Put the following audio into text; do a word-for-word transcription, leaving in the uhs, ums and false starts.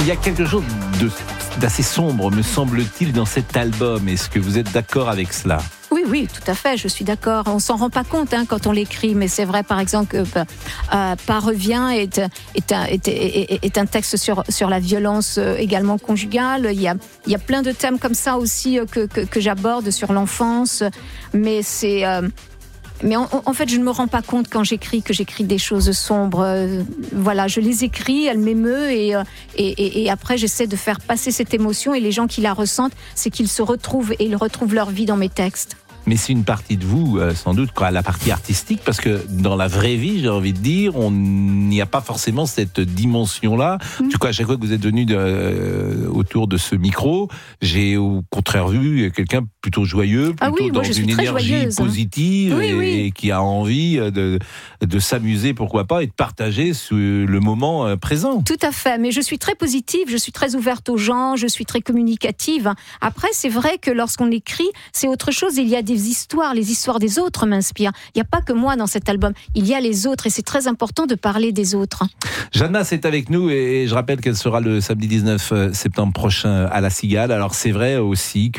y a quelque chose de, d'assez sombre, me semble-t-il, dans cet album. Est-ce que vous êtes d'accord avec cela ? Oui, oui, tout à fait, je suis d'accord. On s'en rend pas compte hein, quand on l'écrit, mais c'est vrai, par exemple, que euh, Pas revient est, est, un, est, est, est un texte sur, sur la violence euh, également conjugale. Il y, a, il y a plein de thèmes comme ça aussi euh, que, que, que j'aborde sur l'enfance, mais c'est... Euh, Mais en, en fait, je ne me rends pas compte quand j'écris que j'écris des choses sombres. Euh, voilà, je les écris, elles m'émeuvent et, et, et, et après, j'essaie de faire passer cette émotion et les gens qui la ressentent, c'est qu'ils se retrouvent et ils retrouvent leur vie dans mes textes. Mais c'est une partie de vous, euh, sans doute, quoi, la partie artistique, parce que dans la vraie vie, j'ai envie de dire, on n'y a pas forcément cette dimension-là. Mmh. En tout cas, à chaque fois que vous êtes venu de, euh, autour de ce micro, j'ai au contraire vu quelqu'un plutôt joyeux, plutôt ah oui, dans moi, je suis une très énergie joyeuse, positive hein. oui, et, oui. et qui a envie de, de s'amuser, pourquoi pas, et de partager ce, le moment présent. Tout à fait, mais je suis très positive, je suis très ouverte aux gens, je suis très communicative. Après, c'est vrai que lorsqu'on écrit, c'est autre chose, il y a des histoires, les histoires des autres m'inspirent. Il n'y a pas que moi dans cet album, il y a les autres et c'est très important de parler des autres. Jeanne Mas est avec nous et je rappelle qu'elle sera le samedi dix-neuf septembre prochain à La Cigale. Alors c'est vrai aussi que